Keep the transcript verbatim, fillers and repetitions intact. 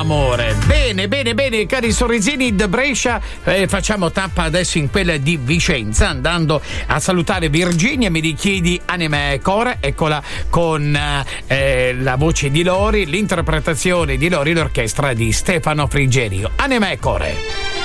d'amore. Bene, bene, bene, cari sorrisini da Brescia, eh, facciamo tappa adesso in quella di Vicenza, andando a salutare Virginia. Mi richiedi Anima e Core, eccola con eh, la voce di Lori, l'interpretazione di Lori, l'orchestra di Stefano Frigerio. Anima e Core.